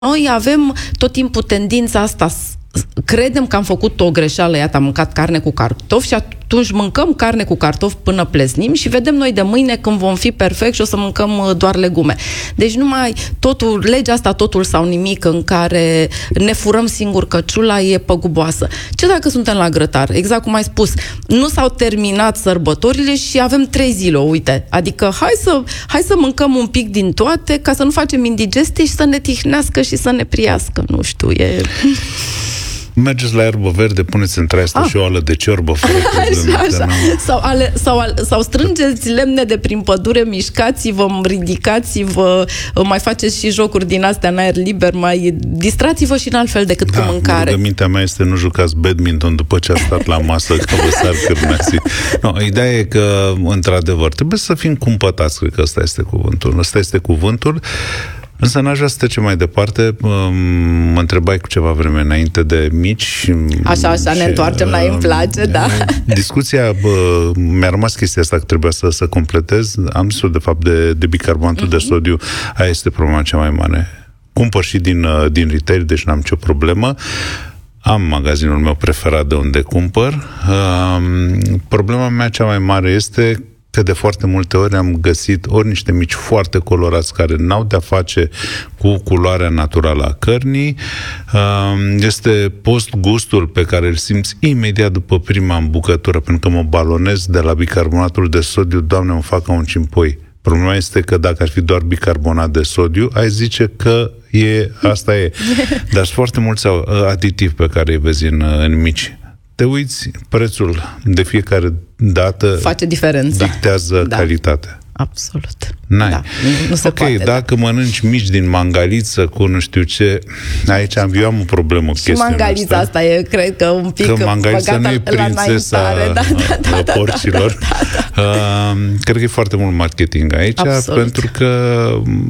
Noi avem tot timpul tendința asta, credem că am făcut o greșeală, iată, am mâncat carne cu cartofi și atunci mâncăm carne cu cartofi până plesnim și vedem noi de mâine când vom fi perfect și o să mâncăm doar legume. Deci numai totul, legea asta totul sau nimic în care ne furăm singur căciula e păguboasă. Ce dacă suntem la grătar? Exact cum ai spus, nu s-au terminat sărbătorile și avem 3 zile, uite. Adică hai să mâncăm un pic din toate ca să nu facem indigestie și să ne tihnească și să ne priască. Nu știu, e... Mergeți la iarbă verde, puneți în treastă și o ală de ciorbă fără probleme. Sau strângeți lemne de prin pădure, mișcați-vă, ridicați-vă, mai faceți și jocuri din astea în aer liber, mai distrați-vă și în altfel decât cu mâncare. Rugămintea mea este nu jucați badminton după ce ați stat la masă, că vă sar cârnații. Ideea e că, într-adevăr, trebuie să fim cumpătați, cred că ăsta este cuvântul. Însă n-aș vrea să trecem mai departe. Mă întrebai cu ceva vreme înainte de mici. Așa, ne întoarcem la îmi place, da. Discuția, mi-a rămas chestia asta că trebuia să completez. Am zis de fapt de bicarbonatul de sodiu. Aia este problema cea mai mare. Cumpăr și din retail, deci n-am nicio problemă. Am magazinul meu preferat de unde cumpăr. Problema mea cea mai mare este că de foarte multe ori am găsit ori niște mici foarte colorați care n-au de-a face cu culoarea naturală a cărnii. Este post-gustul pe care îl simți imediat după prima îmbucătură, pentru că mă balonez de la bicarbonatul de sodiu, Doamne, mă fac ca un cimpoi. Problema este că dacă ar fi doar bicarbonat de sodiu, ai zice că asta e. Dar sunt foarte mulți aditivi pe care îi vezi în mici. Te uiți, prețul de fiecare dată face diferența. Dictează calitatea. Absolut. Da, nu se poate, dacă mănânci mici din mangaliță cu nu știu ce, aici eu am o problemă. Și mangalița asta e, cred că un pic că mangalița nu e prințesa porcilor. Cred că e foarte mult marketing aici. Absolut. Pentru că,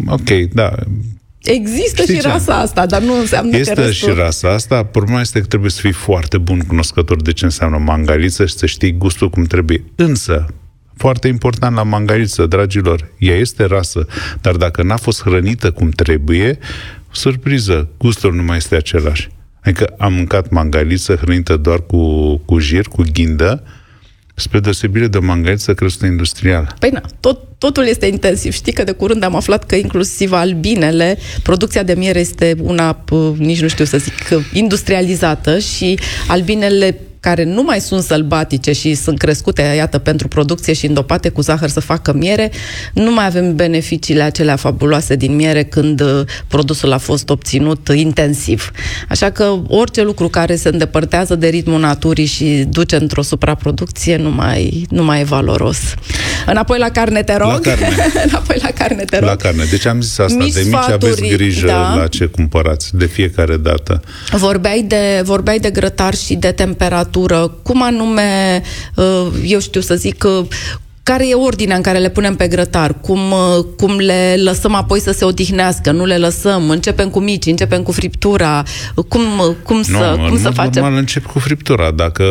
există și rasa asta, dar nu înseamnă că restul... și rasa asta. Problema este că trebuie să fii foarte bun cunoscător de ce înseamnă mangaliță și să știi gustul cum trebuie. Însă, foarte important la mangaliță, dragilor, ea este rasă, dar dacă n-a fost hrănită cum trebuie, surpriză, gustul nu mai este același. Adică am mâncat mangaliță hrănită doar cu jir, cu ghindă, spre deosebire de mangaliță crescută industrial. Păi totul este intensiv. Știi că de curând am aflat că inclusiv albinele, producția de miere este una, nici nu știu să zic, industrializată și albinele care nu mai sunt sălbatice și sunt crescute, iată, pentru producție și îndopate cu zahăr să facă miere, nu mai avem beneficiile acelea fabuloase din miere când produsul a fost obținut intensiv. Așa că orice lucru care se îndepărtează de ritmul naturii și duce într-o supraproducție nu mai e valoros. Înapoi la carne, te rog. Înapoi la carne, te rog. La carne. Deci am zis asta, de mici aveți grijă la ce cumpărați de fiecare dată. Vorbeai de grătar și de temperatură. Cum anume, eu știu să zic, care e ordinea în care le punem pe grătar? Cum le lăsăm apoi să se odihnească? Nu le lăsăm? Începem cu mici, începem cu friptura? Cum să facem? Normal încep cu friptura. Dacă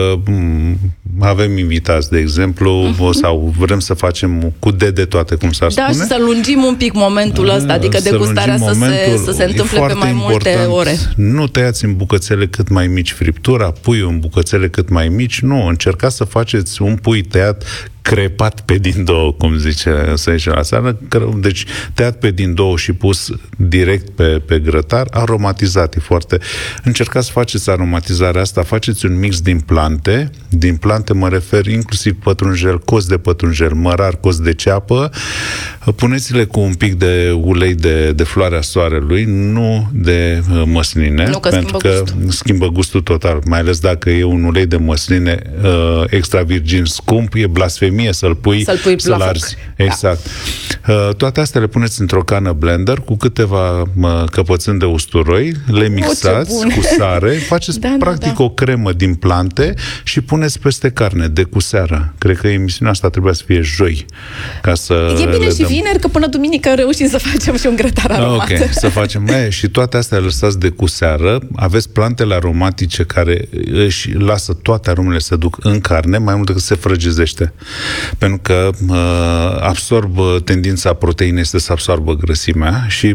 avem invitați, de exemplu, sau vrem să facem cu de toate, cum s-ar spune. Da, și să lungim un pic momentul ăsta, adică degustarea să se întâmple pe mai multe ore. Nu tăiați în bucățele cât mai mici friptura, puiul în bucățele cât mai mici, nu, încercați să faceți un pui tăiat crepat pe din două, cum zice la seară, deci tăiat pe din două și pus direct pe grătar, aromatizat, e foarte... Încercați să faceți aromatizarea asta, faceți un mix din plante mă refer inclusiv pătrunjel, cos de pătrunjel, mărar, cos de ceapă, puneți-le cu un pic de ulei de floarea soarelui, nu de măsline, pentru că schimbă gustul total, mai ales dacă e un ulei de măsline extra virgin scump, e blasfemie să-l pui să-l arzi. Exact. Toate astea le puneți într-o cană blender cu câteva căpățâni de usturoi, le mixați cu sare, faceți practic o cremă din plante și puneți peste carne de cu seara. Cred că emisiunea asta trebuia să fie joi. Ca să e bine și vineri, că până duminică reușim să facem și un grătar aromat. Ok, să facem. Și toate astea le lăsați de cu seară. Aveți plantele aromatice care își lasă toate aromele să duc în carne, mai mult decât se frăgezește. pentru că tendința proteinei este să absorbă grăsimea și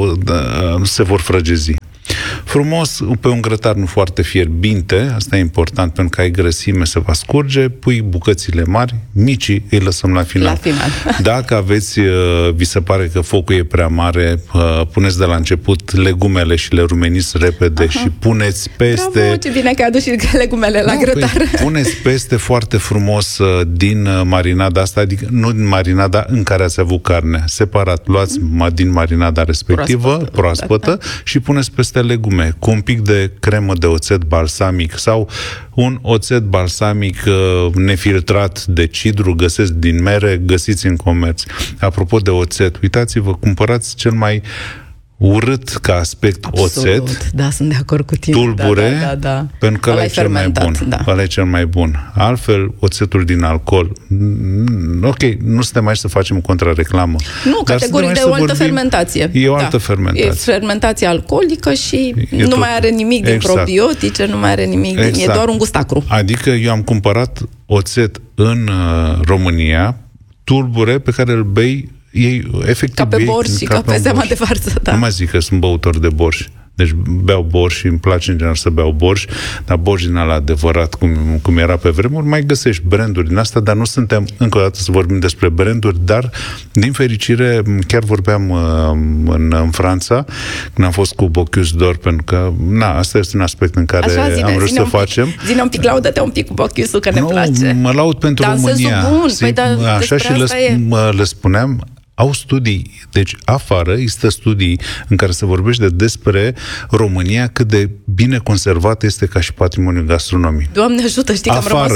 se vor frăgezi. Frumos, pe un grătar nu foarte fierbinte, asta e important pentru că ai grăsime, se va scurge, pui bucățile mari, micii îi lăsăm la final. Dacă vi se pare că focul e prea mare, puneți de la început legumele și le rumeniți repede și puneți peste... Bravo, ce bine că ai adus și legumele la grătar. Puneți peste foarte frumos din marinada asta, adică nu din marinada în care ați avut carnea, separat, luați din marinada respectivă, proaspătă, și puneți peste legume, cu un pic de cremă de oțet balsamic sau un oțet balsamic nefiltrat de cidru, găsesc din mere, găsiți în comerț. Apropo de oțet, uitați-vă, cumpărați cel mai urât ca aspect oțet. Da, sunt de acord cu tine. Tulbure, pentru că ăla e cel mai bun. Ăla e cel mai bun. Altfel, oțetul din alcool, ok, nu suntem aici să facem contrareclamă. Nu, categoric de o altă fermentație. E o altă fermentație. E fermentație alcoolică și nu mai are nimic din probiotice, nu mai are nimic din... E doar un gust acru. Adică eu am cumpărat oțet în România, tulbure pe care îl bei efectiv ca pe borș și ca pe seama de varză, Nu mai zic că sunt băutor de borș. Deci beau borș și îmi place în general să beau borș, dar borș din ăla adevărat, cum era pe vremuri, mai găsești branduri din asta, dar nu suntem, încă o dată, să vorbim despre branduri, dar, din fericire, chiar vorbeam în Franța, când am fost cu Bocuse d'Or, pentru că, asta este un aspect în care am vrut să facem. Zine un pic, laudă-te un pic cu Bocuse-ul, că ne place. Mă laud pentru România. Așa și le spuneam, au studii, deci afară există studii în care se vorbește despre România, cât de bine conservată este ca și patrimoniu gastronomic. Doamne ajută, știi că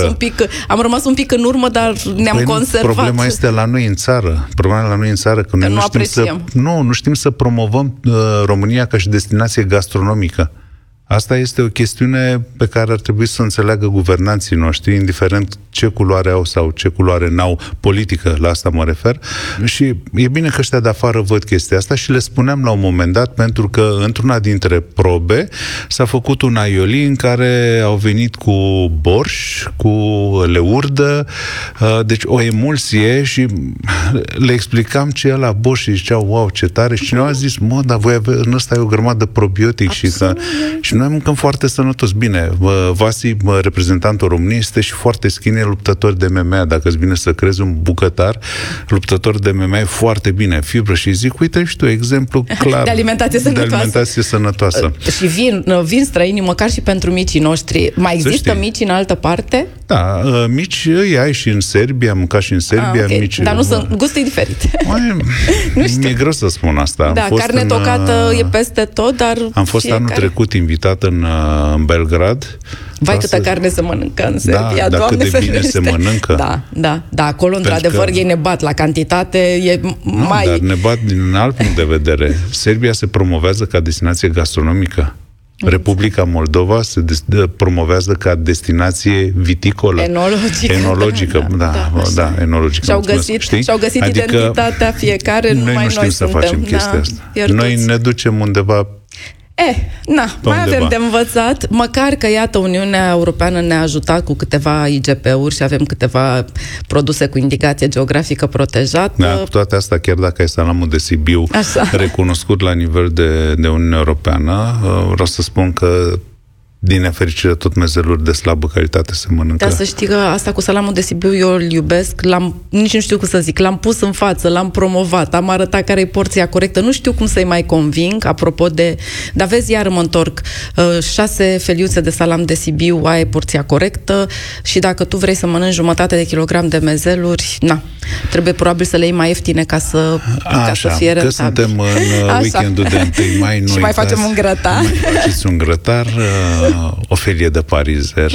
am rămas un pic în urmă, dar ne-am conservat. Problema este la noi în țară. Că noi nu știm să promovăm România ca și destinație gastronomică. Asta este o chestiune pe care ar trebui să înțeleagă guvernanții noștri, indiferent ce culoare au sau ce culoare n-au, politică, la asta mă refer. Și e bine că ăștia de afară văd chestia asta și le spuneam la un moment dat, pentru că într-una dintre probe s-a făcut un aioli în care au venit cu borș, cu leurdă, deci o emulsie, și le explicam ce e la borș și ziceau, wow, ce tare, și cineva a zis, dar voi în ăsta e o grămadă de probiotic. Și noi mâncăm foarte sănătos. Bine, Vasi, reprezentantul României, este și foarte skinny, luptător de MMA. Dacă îți vine să crezi un bucătar, luptător de MMA, e foarte bine, fibră, și zic, uite și tu, exemplu clar de alimentație sănătoasă. Și vin străinii, măcar și pentru micii noștri. Mai există mici în altă parte? Da, mici îi ai și în Serbia, am mâncat și în Serbia. Okay. Mici, dar nu sunt, gustul e diferit. Mi-e greu să spun asta. Da, carne tocată e peste tot, dar... Am fost anul trecut invitat în Belgrad. Vai, câtă carne se mănâncă în Serbia, Doamne cât de bine se mănâncă. Da, acolo, într-adevăr, ei ne bat la cantitate, dar ne bat din alt punct de vedere. Serbia se promovează ca destinație gastronomică. Republica Moldova se promovează ca destinație viticolă. Enologică. Da, enologică. Și-au găsit identitatea fiecare, numai noi știm să facem chestia asta. Noi ne ducem undeva. Mai avem de învățat, măcar că, iată, Uniunea Europeană ne-a ajutat cu câteva IGP-uri și avem câteva produse cu indicație geografică protejată. Da, cu toate astea, chiar dacă ai salamul de Sibiu recunoscut la nivel de Uniunea Europeană, vreau să spun că, din nefericire, tot mezeluri de slabă calitate se mănâncă. Dar să știi că asta cu salamul de Sibiu eu îl iubesc, nici nu știu cum să zic, l-am pus în față, l-am promovat, am arătat care e porția corectă, nu știu cum să-i mai conving, apropo de... Dar vezi, iar mă întorc, 6 feliuțe de salam de Sibiu, aia e porția corectă, și dacă tu vrei să mănânci jumătate de kilogram de mezeluri, trebuie probabil să le iei mai ieftine ca să fie rentabil. Că suntem în weekendul de 1 mai, și mai facem un grătar. Mai faceți un grătar, o felie de parizer.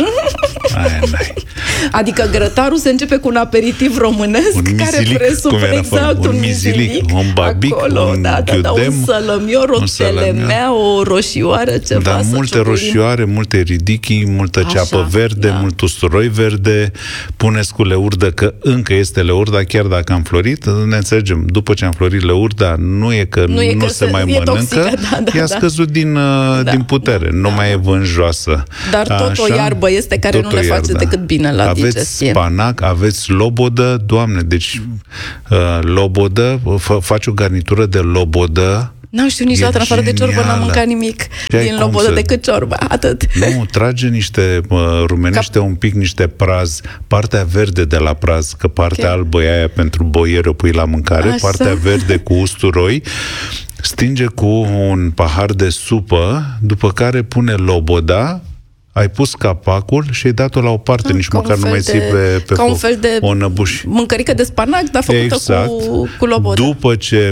Adică grătarul se începe cu un aperitiv românesc, care presupune un mizilic, un babic, un ghiudem, un sălămior, o telemea, o roșioară, ceva. Da, multe roșioare, multe ridichii, multă ceapă verde, mult usturoi verde, puneți cu leurdă, că încă este leurda, chiar dacă am florit, ne înțelegem, după ce am florit leurda, nu se mai mănâncă, i-a scăzut din putere, nu mai e vânjoasă, delicioasă. Dar tot o iarbă este care nu le face decât bine la digestie. Aveți spanac, aveți lobodă, Doamne, deci lobodă, faci o garnitură de lobodă. N-am știut niciodată, în afară de ciorbă, n-am mâncat nimic din lobodă decât ciorbă, atât. Nu, trage rumenește un pic niște praz, partea verde de la praz, că partea albă e aia pentru boieri, o pui la mâncare, partea verde cu usturoi, stinge cu un pahar de supă, după care pune loboda, ai pus capacul și ai dat-o la o parte, nici măcar nu mai ții pe ca foc. Un fel de mâncărică mâncărică de spanac, dar făcută cu loboda. După ce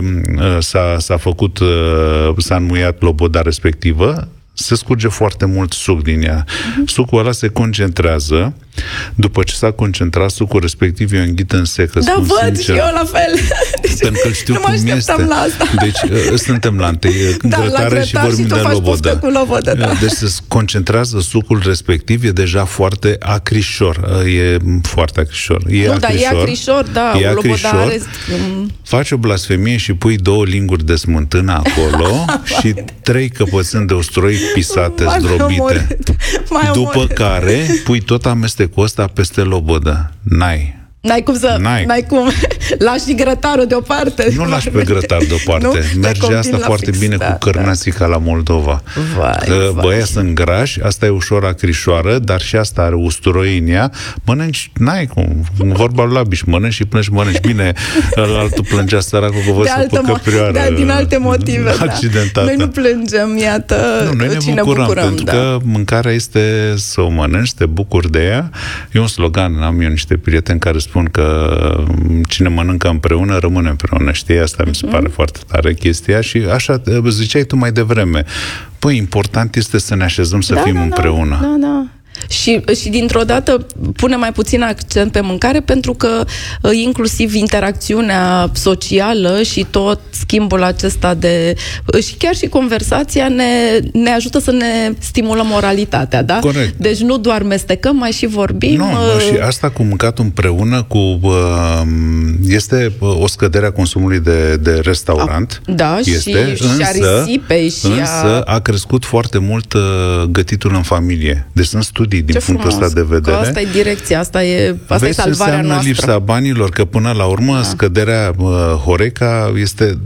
s-a înmuiat loboda respectivă, se scurge foarte mult suc din ea. Sucul ăla se concentrează. După ce s-a concentrat sucul respectiv, eu înghit în secă. Da, văd și eu la fel. Pentru că știu cum este. La asta. Deci suntem la întâi grătare și vorbim de lobodă. Deci se concentrează sucul respectiv, e deja foarte acrișor. E foarte acrișor. E acrișor, da. E acrișor. Faci o blasfemie și pui 2 linguri de smântână acolo și 3 căpățâni de usturoi pisate, zdrobite. După care pui tot amestecul ăsta peste lobodă. N-ai cum. Lași grătarul deoparte. Nu lași pe grătar deoparte. Merge asta foarte bine cu cărnațica la Moldova. Băia sunt grași, asta e ușor acrișoară, dar și asta are usturoi în ea. Mănânci, n-ai cum. Vorba lui Labiș, mănânci și plângi, mănânci. Bine, altul plângea săracul că vă supă căprioară. Din alte motive, accidentată. Noi nu plângem, iată, noi ne bucurăm, pentru că mâncarea este să o mănânci, te bucuri de ea. E un slogan, am eu niște prieteni care spun că cine mănâncă împreună rămâne împreună, știi? Asta mi se pare foarte tare chestia și așa ziceai tu mai devreme. Păi, important este să ne așezăm să fim împreună. Da. Și dintr-o dată pune mai puțin accent pe mâncare, pentru că inclusiv interacțiunea socială și tot schimbul acesta și chiar și conversația ne ajută să ne stimulăm moralitatea, da? Corect. Deci nu doar mestecăm, mai și vorbim. Și asta cu mâncatul împreună este o scădere a consumului de restaurant. Da, este, și a risipei însă a crescut foarte mult gătitul în familie. Deci sunt studii din punctul ăsta de vedere. Că asta e direcția, asta e salvarea noastră. Lipsa banilor, că până la urmă scăderea Horeca este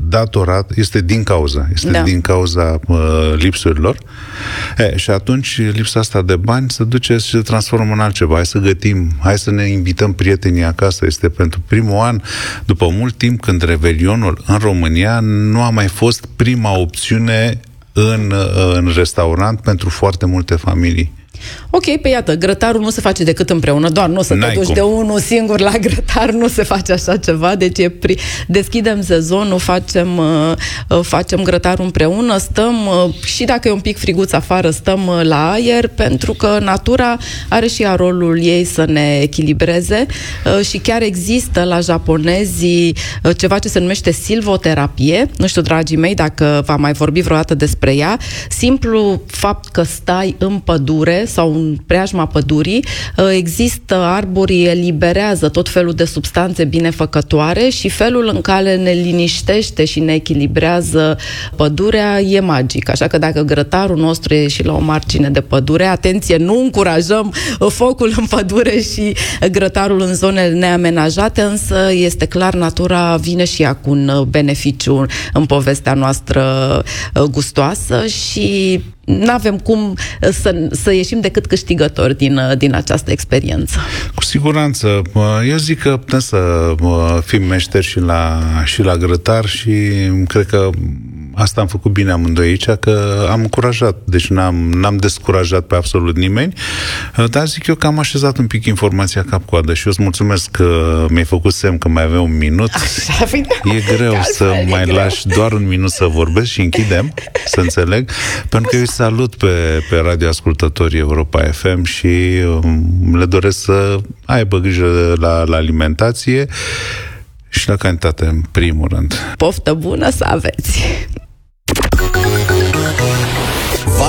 din cauza lipsurilor. Și atunci lipsa asta de bani se duce și se transformă în altceva. Hai să gătim, hai să ne invităm prietenii acasă. Este pentru primul an, după mult timp, când Revelionul în România nu a mai fost prima opțiune în restaurant pentru foarte multe familii. Ok, pe iată, grătarul nu se face decât împreună, doar nu să te duci de unul singur la grătar, nu se face așa ceva, deci deschidem sezonul, facem grătarul împreună, stăm, și dacă e un pic friguț afară, stăm la aer, pentru că natura are și ea rolul ei să ne echilibreze și chiar există la japonezii ceva ce se numește silvoterapie, nu știu, dragii mei, dacă v-am mai vorbit vreodată despre ea, simplu fapt că stai în pădure sau în preajma pădurii, există arbori, eliberează tot felul de substanțe binefăcătoare și felul în care ne liniștește și ne echilibrează pădurea e magic. Așa că dacă grătarul nostru e și la o margine de pădure, atenție, nu încurajăm focul în pădure și grătarul în zonele neamenajate, însă este clar, natura vine și ea cu un beneficiu în povestea noastră gustoasă și n-avem cum să ieșim decât câștigători din această experiență. Cu siguranță. Eu zic că putem să fim meșteri și la grătar și cred că asta am făcut bine amândoi aici, că am încurajat, deci n-am descurajat pe absolut nimeni, dar zic eu că am așezat un pic informația cap-coadă și eu îți mulțumesc că mi-ai făcut semn că mai avea un minut. E greu să mai lași doar un minut să vorbesc și închidem, să înțeleg, pentru că eu îi salut pe radioascultătorii Europa FM și le doresc să aibă grijă la alimentație și la cantitate, în primul rând. Poftă bună să aveți!